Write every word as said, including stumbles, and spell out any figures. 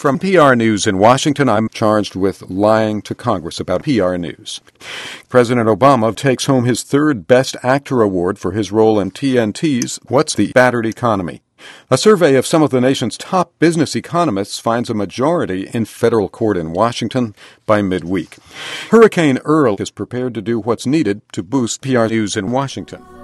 From P R News in Washington, I'm charged with lying to Congress about P R News. President Obama takes home his third Best Actor award for his role in T N T's What's the Battered Economy? A survey of some of the nation's top business economists finds a majority in federal court in Washington by midweek. Hurricane Earl is prepared to do what's needed to boost P R News in Washington.